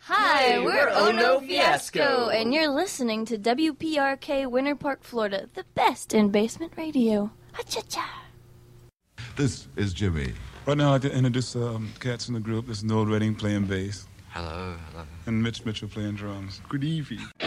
Hi, we're Ono Fiasco, and you're listening to WPRK Winter Park, Florida, the best in basement radio. Ha-cha-cha. This is Jimmy. Right now, I'd like to introduce cats in the group. This is Noel Redding playing bass. Hello. And Mitch Mitchell playing drums. Good evening.